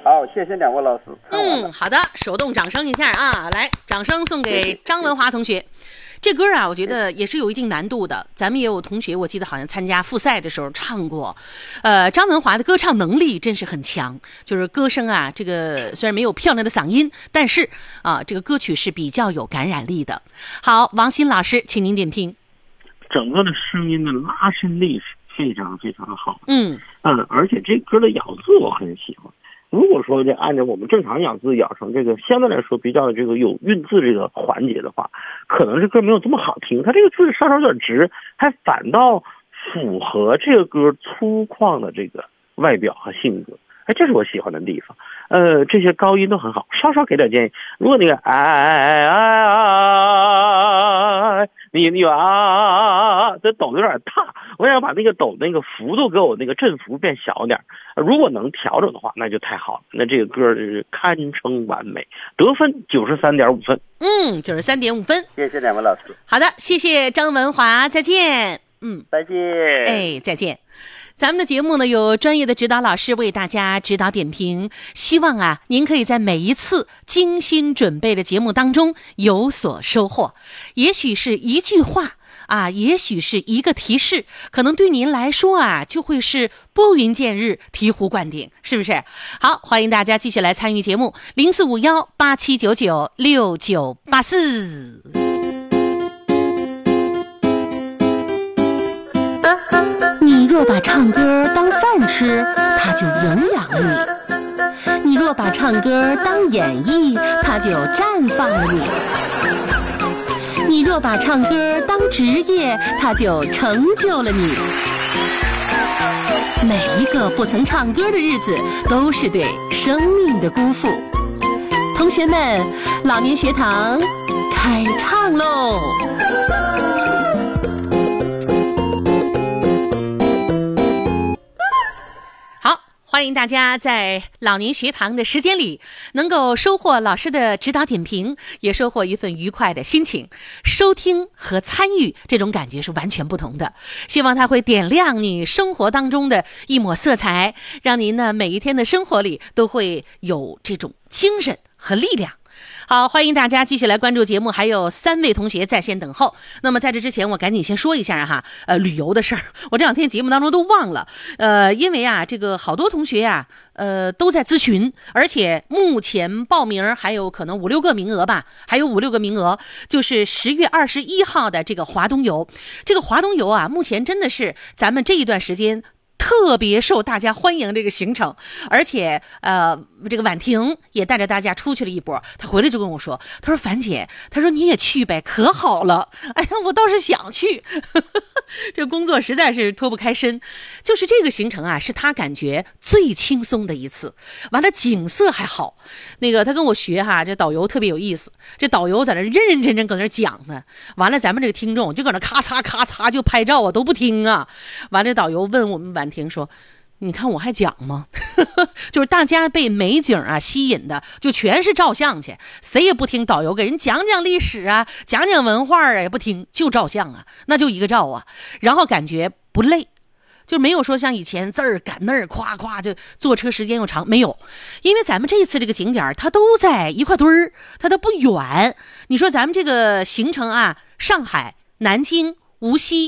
好，谢谢两位老师。 好的，手动掌声一下啊！来，掌声送给张文华同学。这歌啊，我觉得也是有一定难度的。咱们也有同学，我记得好像参加复赛的时候唱过。张文华的歌唱能力真是很强，就是歌声啊，这个虽然没有漂亮的嗓音，但是啊，这个歌曲是比较有感染力的。好，王鑫老师，请您点评。 整个的声音的拉伸力是非常非常好。而且这歌的咬字我很喜欢。如果说这按照我们正常咬字咬成这个相对来说比较这个有韵字这个环节的话，可能这歌没有这么好听，它这个字稍稍有点直，还反倒符合这个歌粗犷的这个外表和性格。这是我喜欢的地方。这些高音都很好，稍稍给点建议。如果那个你这抖的有点大，我想把那个抖那个幅度给我那个振幅变小点。如果能调整的话，那就太好了。那这个歌是堪称完美，得分93.5分。 93.5分。 谢谢两位老师。 好的，谢谢张文华，再见。 再见。 再见。咱们的节目呢，有专业的指导老师为大家指导点评，希望啊，您可以在每一次精心准备的节目当中有所收获。也许是一句话啊，也许是一个提示，可能对您来说啊，就会是拨云见日、醍醐灌顶，是不是？好，欢迎大家继续来参与节目，045187996984。你若把唱歌当饭吃，它就营养了你；你若把唱歌当演绎，它就绽放了你；你若把唱歌当职业，它就成就了你。每一个不曾唱歌的日子，都是对生命的辜负。同学们，老年学堂开唱喽！欢迎大家在老年学堂的时间里能够收获老师的指导点评，也收获一份愉快的心情。收听和参与这种感觉是完全不同的，希望它会点亮你生活当中的一抹色彩，让您呢每一天的生活里都会有这种精神和力量。好，欢迎大家继续来关注节目，还有3位同学在线等候。那么在这之前，我赶紧先说一下哈，旅游的事儿，我这两天节目当中都忘了，因为啊，这个好多同学呀，都在咨询，而且目前报名还有可能5-6个名额吧，还有5-6个名额，就是10月21号的这个华东游。这个华东游啊，目前真的是咱们这一段时间特别受大家欢迎这个行程，而且这个婉婷也带着大家出去了一波，她回来就跟我说，她说樊姐，她说你也去呗，可好了。哎呀，我倒是想去，这工作实在是脱不开身。就是这个行程啊，是她感觉最轻松的一次，完了景色还好。那个她跟我学哈，这导游特别有意思，这导游在那认认真真搁那讲呢，完了咱们这个听众就搁那咔嚓咔嚓就拍照啊，都不听啊。完了导游问我们婉婷说，你看我还讲吗？就是大家被美景啊吸引的，就全是照相去，谁也不听导游给人讲讲历史啊，讲讲文化啊，也不听，就照相啊，那就一个照啊，然后感觉不累，就没有说像以前这儿赶那儿夸夸就坐车时间又长，没有，因为咱们这一次这个景点它都在一块堆儿，它都不远。你说咱们这个行程啊，上海、南京、无锡、